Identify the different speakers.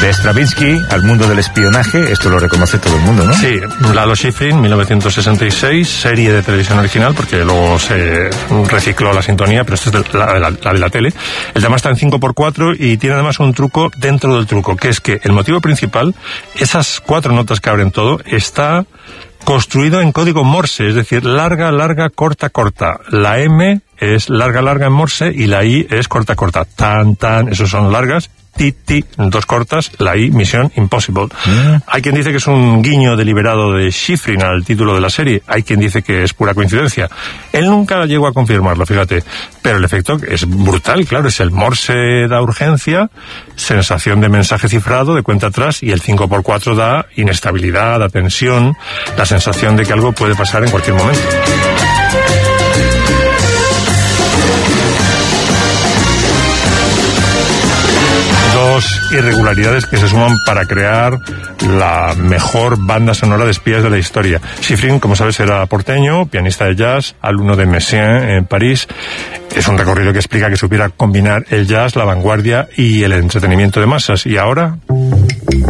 Speaker 1: De Stravinsky al mundo del espionaje, esto lo reconoce todo el mundo, ¿no?
Speaker 2: Sí, Lalo Schifrin, 1966, serie de televisión original, porque luego se recicló la sintonía, pero esta es la de la tele. El tema está en 5x4 y tiene además un truco dentro del truco, que es que el motivo principal, esas 4 notas que abren todo, está construido en código Morse, es decir, larga, larga, corta, corta. La M es larga, larga en Morse y la I es corta, corta. Tan, tan, esos son largas. Ti, ti, 2 cortas, la I, Mission Impossible. Hay quien dice que es un guiño deliberado de Schifrin al título de la serie. Hay quien dice que es pura coincidencia. Él nunca llegó a confirmarlo, fíjate. Pero el efecto es brutal, claro. Es el Morse da urgencia, sensación de mensaje cifrado, de cuenta atrás, y el 5x4 da inestabilidad, da tensión, la sensación de que algo puede pasar en cualquier momento. Dos irregularidades que se suman para crear la mejor banda sonora de espías de la historia. Schifrin, como sabes, era porteño, pianista de jazz, alumno de Messiaen en París. Es un recorrido que explica que supiera combinar el jazz, la vanguardia y el entretenimiento de masas. Y ahora